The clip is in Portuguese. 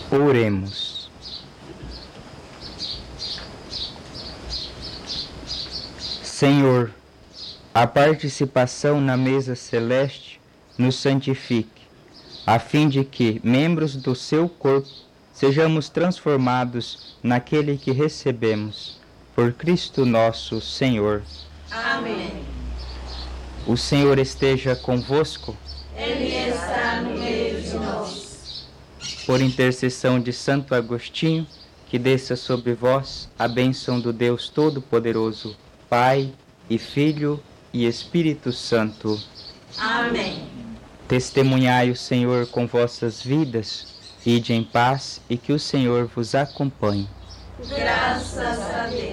Oremos. Senhor, a participação na mesa celeste nos santifique, a fim de que, membros do seu corpo, sejamos transformados naquele que recebemos. Por Cristo nosso Senhor. Amém. O Senhor esteja convosco. Ele está no meio de nós. Por intercessão de Santo Agostinho, que desça sobre vós a bênção do Deus Todo-Poderoso, Pai e Filho e Espírito Santo. Amém. Testemunhai o Senhor com vossas vidas, ide em paz e que o Senhor vos acompanhe. Graças a Deus.